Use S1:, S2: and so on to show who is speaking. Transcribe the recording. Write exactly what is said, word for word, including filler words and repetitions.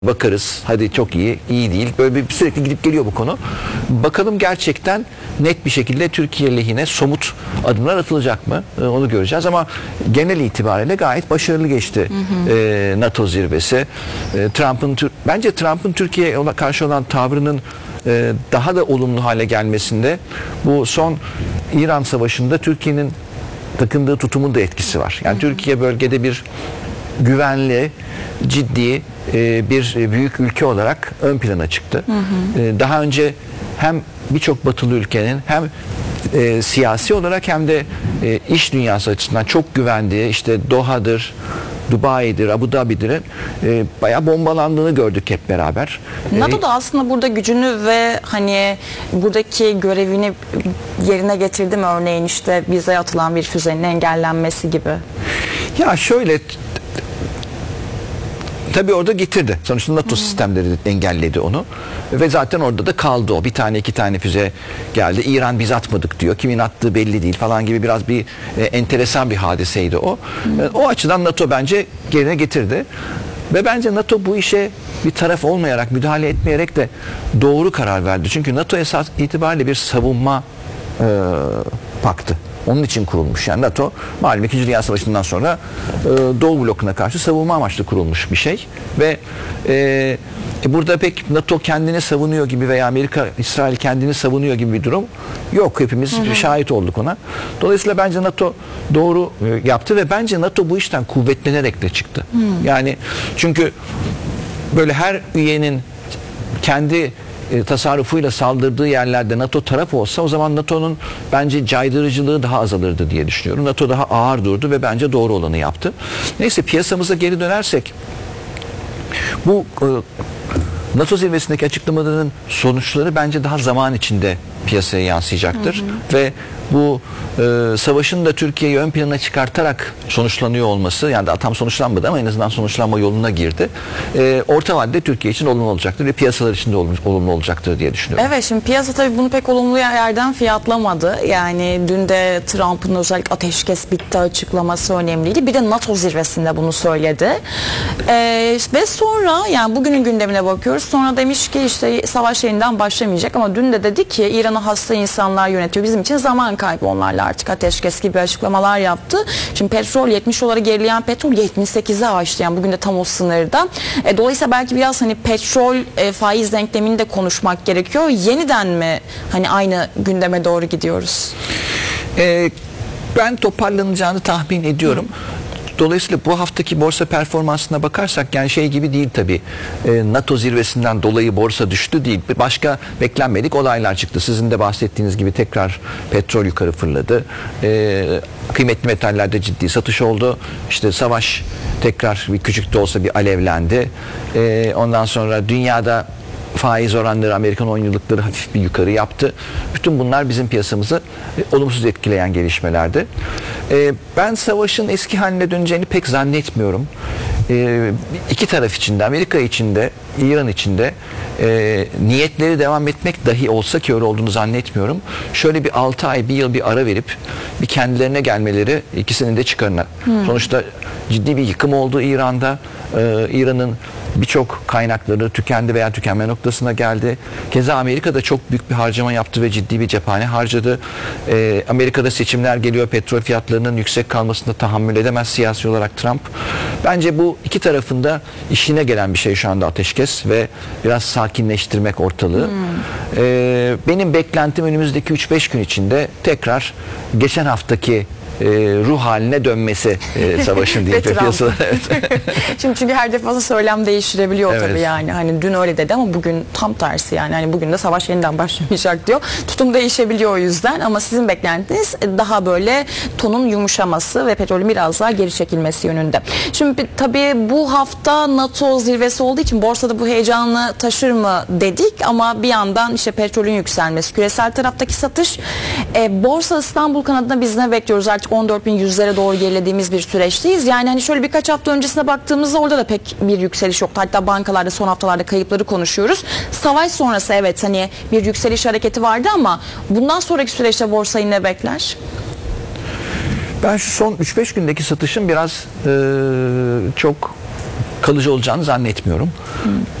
S1: Bakarız, hadi çok iyi, iyi değil. Böyle bir sürekli gidip geliyor bu konu. Bakalım gerçekten net bir şekilde Türkiye lehine somut adımlar atılacak mı? Ee, onu göreceğiz ama genel itibariyle gayet başarılı geçti hı hı. Ee, NATO zirvesi. Ee, Trump'ın bence Trump'ın Türkiye'ye karşı olan tavrının e, daha da olumlu hale gelmesinde bu son İran Savaşı'nda Türkiye'nin takındığı tutumun da etkisi var. Yani hı hı. Türkiye bölgede bir güvenli, ciddi e, bir büyük ülke olarak ön plana çıktı. Hı hı. E, daha önce hem birçok batılı ülkenin hem e, siyasi olarak hem de e, iş dünyası açısından çok güvendiği, işte Doha'dır, Dubai'dir, Abu Dhabi'dir e, bayağı bombalandığını gördük hep beraber.
S2: NATO da aslında burada gücünü ve hani buradaki görevini yerine getirdi mi, örneğin işte bize atılan bir füzenin engellenmesi gibi?
S1: Ya şöyle, tabii orada getirdi. Sonuçta NATO hmm. sistemleri engelledi onu. Ve zaten orada da kaldı o. Bir tane iki tane füze geldi. İran biz atmadık diyor. Kimin attığı belli değil falan gibi biraz bir e, enteresan bir hadiseydi o. Hmm. E, o açıdan NATO bence yerine getirdi. Ve bence NATO bu işe bir taraf olmayarak, müdahale etmeyerek de doğru karar verdi. Çünkü NATO esas itibariyle bir savunma e, paktı. Onun için kurulmuş. Yani NATO malum İkinci Dünya Savaşı'ndan sonra e, Doğu blokuna karşı savunma amaçlı kurulmuş bir şey. Ve e, burada pek NATO kendini savunuyor gibi veya Amerika, İsrail kendini savunuyor gibi bir durum yok. Hepimiz hı hı. şahit olduk ona. Dolayısıyla bence NATO doğru e, yaptı ve bence NATO bu işten kuvvetlenerek de çıktı. Hı. Yani çünkü böyle her üyenin kendi E, tasarrufuyla saldırdığı yerlerde NATO taraf olsa o zaman NATO'nun bence caydırıcılığı daha azalırdı diye düşünüyorum. NATO daha ağır durdu ve bence doğru olanı yaptı. Neyse, piyasamıza geri dönersek bu e, NATO zirvesindeki açıklamaların sonuçları bence daha zaman içinde piyasaya yansıyacaktır. Hı hı. Ve bu e, savaşın da Türkiye'yi ön plana çıkartarak sonuçlanıyor olması, yani daha tam sonuçlanmadı ama en azından sonuçlanma yoluna girdi. E, orta vadede Türkiye için olumlu olacaktır ve piyasalar için de olumlu, olumlu olacaktır diye düşünüyorum.
S2: Evet, şimdi piyasa tabii bunu pek olumlu yerden fiyatlamadı. Yani dün de Trump'ın özellikle ateşkes bitti açıklaması önemliydi. Bir de NATO zirvesinde bunu söyledi. E, ve sonra yani bugünün gündemine bakıyoruz. Sonra demiş ki işte savaş yeniden başlamayacak ama dün de dedi ki İran'ı hasta insanlar yönetiyor. Bizim için zaman kaybı onlarla artık ateşkes gibi açıklamalar yaptı. Şimdi petrol yetmiş dolara gerileyen petrol yetmiş sekize aştı. Yani bugün de tam o sınırda. E, dolayısıyla belki biraz hani petrol e, faiz denklemini de konuşmak gerekiyor. Yeniden mi hani aynı gündeme doğru gidiyoruz?
S1: E, ben toparlanacağını tahmin ediyorum. Hı. Dolayısıyla bu haftaki borsa performansına bakarsak yani şey gibi değil tabii. E, NATO zirvesinden dolayı borsa düştü değil. Başka beklenmedik olaylar çıktı. Sizin de bahsettiğiniz gibi tekrar petrol yukarı fırladı. E, kıymetli metallerde ciddi satış oldu. İşte savaş tekrar bir küçük de olsa bir alevlendi. E, ondan sonra dünyada faiz oranları, Amerikan on yıllıkları hafif bir yukarı yaptı. Bütün bunlar bizim piyasamızı e, olumsuz etkileyen gelişmelerdi. E, ben savaşın eski haline döneceğini pek zannetmiyorum. E, iki taraf içinde, Amerika içinde, İran içinde e, niyetleri devam etmek dahi olsa ki öyle olduğunu zannetmiyorum. Şöyle bir altı ay, bir yıl bir ara verip bir kendilerine gelmeleri ikisinin de çıkarına. Hmm. Sonuçta ciddi bir yıkım oldu İran'da. E, İran'ın birçok kaynakları tükendi veya tükenme noktasına geldi. Keza Amerika'da çok büyük bir harcama yaptı ve ciddi bir cephane harcadı. Ee, Amerika'da seçimler geliyor. Petrol fiyatlarının yüksek kalmasını tahammül edemez siyasi olarak Trump. Bence bu iki tarafında işine gelen bir şey şu anda ateşkes ve biraz sakinleştirmek ortalığı. Hmm. Ee, benim beklentim önümüzdeki üç beş gün içinde tekrar geçen haftaki E, ruh haline dönmesi e, savaşın diye piyasalar. Evet.
S2: Şimdi çünkü her defasında söylem değiştirebiliyor evet. Tabii yani. Hani dün öyle dedi ama bugün tam tersi yani. Hani bugün de savaş yeniden başlamayacak diyor. Tutum değişebiliyor o yüzden ama sizin beklentiniz daha böyle tonun yumuşaması ve petrolün biraz daha geri çekilmesi yönünde. Şimdi tabii bu hafta NATO zirvesi olduğu için borsada bu heyecanı taşır mı dedik ama bir yandan işte petrolün yükselmesi, küresel taraftaki satış, e, Borsa İstanbul kanadına biz ne bekliyoruz? Artık on dört bin yüzlere doğru gerilediğimiz bir süreçteyiz. Yani hani şöyle birkaç hafta öncesine baktığımızda orada da pek bir yükseliş yoktu. Hatta bankalarda son haftalarda kayıpları konuşuyoruz. Savaş sonrası evet hani bir yükseliş hareketi vardı ama bundan sonraki süreçte borsayı ne bekler?
S1: Ben şu son üç beş gündeki satışın biraz e, çok kalıcı olacağını zannetmiyorum.